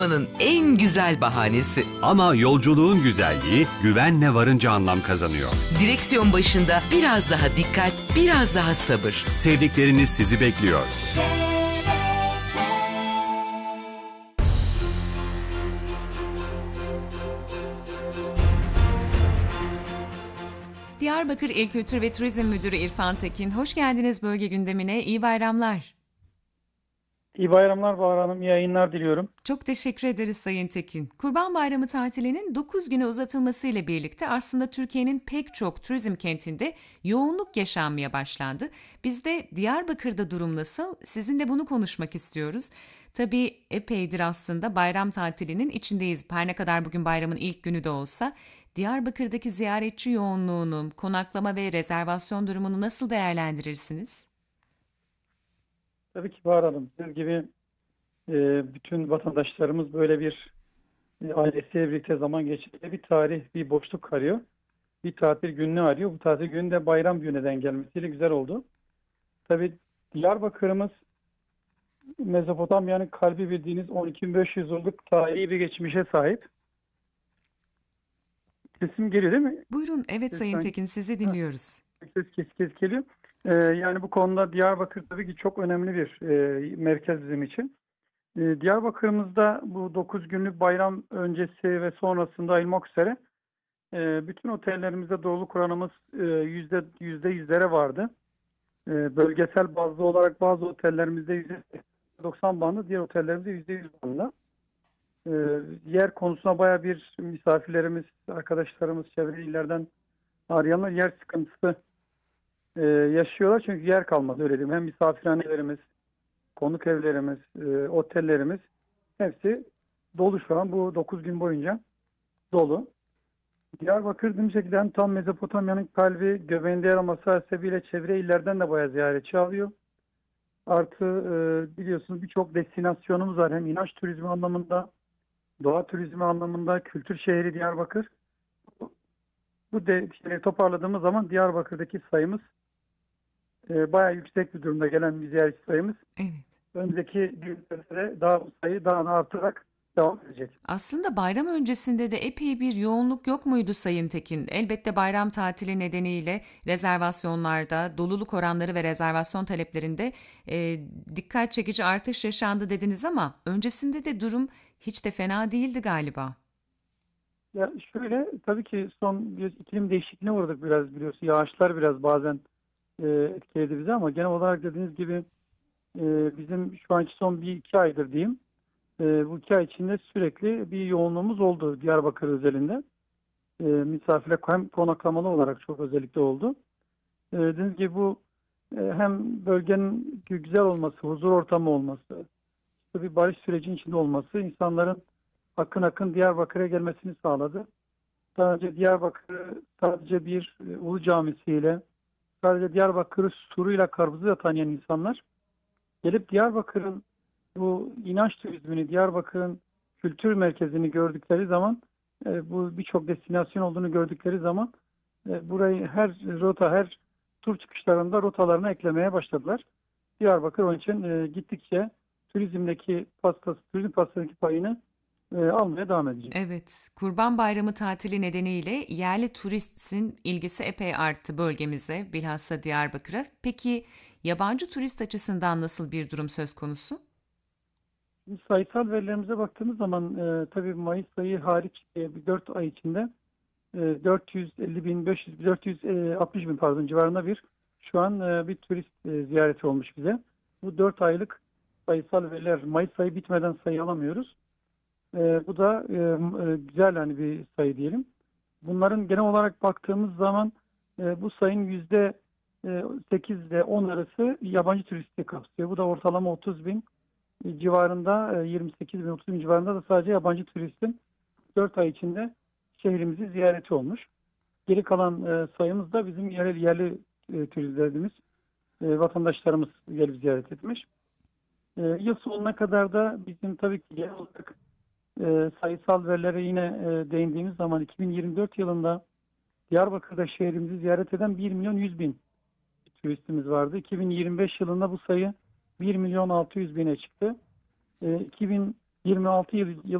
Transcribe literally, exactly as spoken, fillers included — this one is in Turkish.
Anın en güzel bahanesi. Ama yolculuğun güzelliği güvenle varınca anlam kazanıyor. Direksiyon başında biraz daha dikkat, biraz daha sabır. Sevdikleriniz sizi bekliyor. Diyarbakır İl Kültür ve Turizm Müdürü İrfan Tekin, hoş geldiniz bölge gündemine. İyi bayramlar. İyi bayramlar Bahar Hanım, iyi yayınlar diliyorum. Çok teşekkür ederiz Sayın Tekin. Kurban Bayramı tatilinin dokuz güne uzatılmasıyla birlikte aslında Türkiye'nin pek çok turizm kentinde yoğunluk yaşanmaya başlandı. Biz de Diyarbakır'da durum nasıl? Sizinle bunu konuşmak istiyoruz. Tabii epeydir aslında bayram tatilinin içindeyiz. Her ne kadar bugün bayramın ilk günü de olsa. Diyarbakır'daki ziyaretçi yoğunluğunu, konaklama ve rezervasyon durumunu nasıl değerlendirirsiniz? Tabii ki Bahar Hanım, siz gibi e, bütün vatandaşlarımız böyle bir e, ailesiyle birlikte zaman geçirdiği bir tarih, bir boşluk arıyor. Bir tatil gününü arıyor. Bu tatil günü de bayram gününden gelmesiyle güzel oldu. Tabii Diyarbakır'ımız Mezopotamya'nın kalbi bildiğiniz on iki bin beş yüz yıllık tarihi bir geçmişe sahip. Sesim geliyor değil mi? Buyurun, evet Ses Sayın sanki- Tekin, sizi Ha, dinliyoruz. ses kes kes geliyor. E, yani bu konuda Diyarbakır tabii ki çok önemli bir e, merkez bizim için. Ee, Diyarbakır'ımızda bu dokuz günlük bayram öncesi ve sonrasında ayılmak üzere e, bütün otellerimizde doluluk oranımız e, yüzde yüzde yüzlere vardı. E, bölgesel bazlı olarak bazı otellerimizde yüzde doksan bandı, diğer otellerimizde yüzde yüz bandı. E, yer konusuna baya bir misafirlerimiz, arkadaşlarımız, çevre illerden arayanlar yer sıkıntısı e, yaşıyorlar çünkü yer kalmadı, öyle diyeyim. Hem misafirhanelerimiz, konuk evlerimiz, e, otellerimiz hepsi dolu şu an. Bu dokuz gün boyunca dolu. Diyarbakır dediğim şekilde hem tam Mezopotamya'nın kalbi, göbeğinde yer alması hasebiyle çevre illerden de bayağı ziyaretçi alıyor. Artı e, biliyorsunuz birçok destinasyonumuz var. Hem inanç turizmi anlamında, doğa turizmi anlamında, kültür şehri Diyarbakır. Bu de, şeyleri toparladığımız zaman Diyarbakır'daki sayımız e, bayağı yüksek bir durumda, gelen bir ziyaretçi sayımız. Evet. Önceki günlerde daha bu sayı daha da artarak devam edecek. Aslında bayram öncesinde de epey bir yoğunluk yok muydu Sayın Tekin? Elbette bayram tatili nedeniyle rezervasyonlarda, doluluk oranları ve rezervasyon taleplerinde e, dikkat çekici artış yaşandı dediniz ama öncesinde de durum hiç de fena değildi galiba. Ya şöyle, tabii ki son bir iklim değişikliğine uğradık biraz, biliyorsun. Yağışlar biraz bazen e, etkiledi bizi ama genel olarak dediğiniz gibi e, bizim şu anki son bir iki aydır diyeyim. E, bu iki ay içinde sürekli bir yoğunluğumuz oldu Diyarbakır özelinde. E, misafirle hem konaklamalı olarak çok özellikle oldu. E, dediğiniz gibi bu e, hem bölgenin güzel olması, huzur ortamı olması, işte bir barış sürecinin içinde olması, insanların akın akın Diyarbakır'a gelmesini sağladı. Daha önce Diyarbakır'ı sadece bir e, Ulu Camisi'yle, sadece Diyarbakır'ı suruyla, karpuzuyla tanıyan insanlar gelip Diyarbakır'ın bu inanç turizmini, Diyarbakır'ın kültür merkezini gördükleri zaman, e, bu birçok destinasyon olduğunu gördükleri zaman e, burayı her rota, her tur çıkışlarında rotalarına eklemeye başladılar. Diyarbakır onun için e, gittikçe turizmdeki pastası, turizm pastasındaki payını e, almaya devam edecek. Evet, Kurban Bayramı tatili nedeniyle yerli turistin ilgisi epey arttı bölgemize, bilhassa Diyarbakır'a. Peki yabancı turist açısından nasıl bir durum söz konusu? Sayısal verilerimize baktığımız zaman e, tabii Mayıs ayı hariç e, bir dört ay içinde e, dört yüz elli bin, beş yüz, dört yüz altmış bin pardon civarında bir şu an e, bir turist e, ziyareti olmuş bize. Bu dört aylık sayısal veriler, Mayıs ayı bitmeden sayı alamıyoruz. E, bu da e, e, güzel hani bir sayı diyelim. Bunların genel olarak baktığımız zaman e, bu sayının yüzde sekiz ile on arası yabancı turisti kapsıyor. Bu da ortalama otuz bin civarında, yirmi sekiz bin otuz bin civarında da sadece yabancı turistin dört ay içinde şehrimizi ziyareti olmuş. Geri kalan e, sayımız da bizim yerli, yerli e, turistlerimiz, e, vatandaşlarımız gelip ziyaret etmiş. E, yıl sonuna kadar da bizim tabii ki genel olarak e, sayısal verilere yine e, değindiğimiz zaman iki bin yirmi dört yılında Diyarbakır'da şehrimizi ziyaret eden bir milyon yüz bin turistimiz vardı. iki bin yirmi beş yılında bu sayı bir milyon altı yüz bine çıktı. E, iki bin yirmi altı yıl